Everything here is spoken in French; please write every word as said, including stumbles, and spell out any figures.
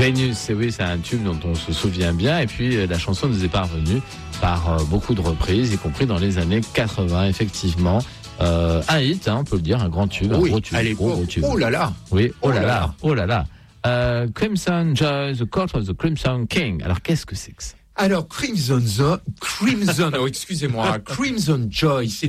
Vénus, et oui, c'est un tube dont on se souvient bien. Et puis, euh, la chanson nous est parvenue par euh, beaucoup de reprises, y compris dans les années quatre-vingts, effectivement. Euh, un hit, hein, on peut le dire, un grand tube, oui, un gros tube. Allez, gros, gros tube. Oh là là. Oui, oh, Oh là là là, là. oh là là. Euh, Crimson Joy, The Court of the Crimson King. Alors, qu'est-ce que c'est que ça? Alors, Crimson, Zo- Crimson, oh, excusez-moi, Crimson Joy, c'est